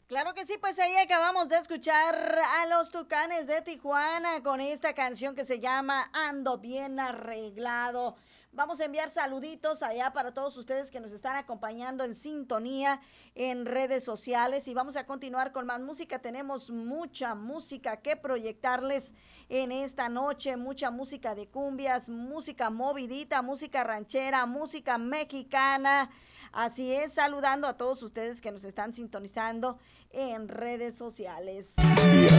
Claro que sí, pues ahí acabamos de escuchar a los Tucanes de Tijuana con esta canción que se llama Ando Bien Arreglado. Vamos a enviar saluditos allá para todos ustedes que nos están acompañando en sintonía en redes sociales y vamos a continuar con más música. Tenemos mucha música que proyectarles en esta noche, mucha música de cumbias, música movidita, música ranchera, música mexicana. Así es, saludando a todos ustedes que nos están sintonizando en redes sociales.